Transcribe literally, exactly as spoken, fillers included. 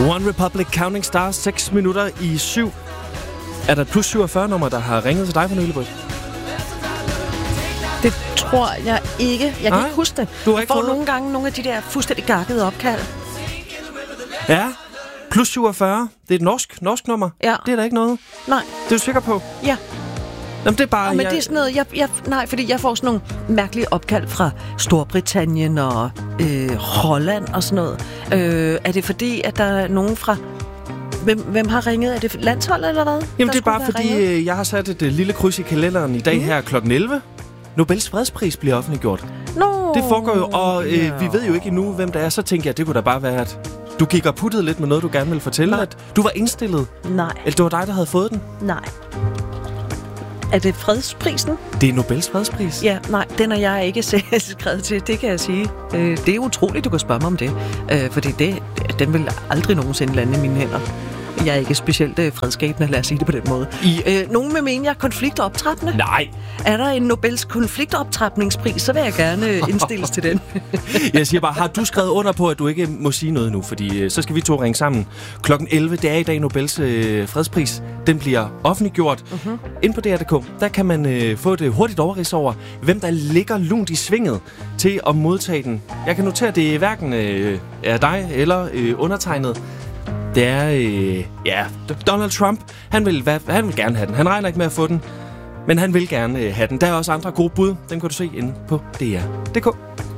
One Republic Counting Stars, seks minutter i syv. Er der et plus syvogfyrre nummer, der har ringet til dig for nylig, Britt? Det tror jeg ikke. Jeg kan Nej, ikke huske det. Du har jeg ikke får fået... nogle gange nogle af de der fuldstændig gakkede opkald. Ja, plus syvogfyrre. Det er et norsk, norsk nummer. Ja. Det er der ikke noget. Nej. Det er du sikker på? Ja. Jamen, det er bare... Og, men jeg... det er sådan noget... Jeg, jeg, nej, fordi jeg får sådan nogle mærkelige opkald fra Storbritannien og øh, Holland og sådan noget. Øh, er det fordi, at der er nogen fra... Hvem, hvem har ringet? Er det landsholdet eller hvad? Jamen, det er bare fordi, ringet? jeg har sat et uh, lille kryds i kalenderen i dag mm. her klokken elleve. Nobels fredspris bliver offentliggjort. Nå, det foregår jo, og øh, ja. vi ved jo ikke endnu, hvem det er. Så tænker jeg, det kunne da bare være, at du gik og puttede lidt med noget, du gerne ville fortælle. Nej. At du var indstillet. Nej. Eller det var dig, der havde fået den. Nej. Er det fredsprisen? Det er Nobels fredspris. Ja, nej, den er jeg ikke skrevet til, det kan jeg sige. Øh, det er utroligt, du kan spørge mig om det. Øh, fordi det, den vil aldrig nogensinde lande i mine hænder. Jeg er ikke specielt øh, fredskabende, lad os sige det på den måde. I, øh, nogen vil mene, jeg er konfliktoptrappende. Nej. Er der en Nobels konfliktoptrapningspris, så vil jeg gerne øh, indstilles til den. Jeg siger bare, har du skrevet under på, at du ikke må sige noget nu? Fordi øh, så skal vi to ringe sammen. klokken elleve, det er i dag Nobels øh, fredspris. Den bliver offentliggjort. Uh-huh. Ind på D R punktum d k, der kan man øh, få et hurtigt overrids over, hvem der ligger lunt i svinget til at modtage den. Jeg kan notere, at det hverken øh, er dig eller øh, undertegnet. Det er, øh, ja, Donald Trump, han vil, hvad, han vil gerne have den. Han regner ikke med at få den, men han vil gerne øh, have den. Der er også andre gode bud. Den kan du se inde på D R punktum d k.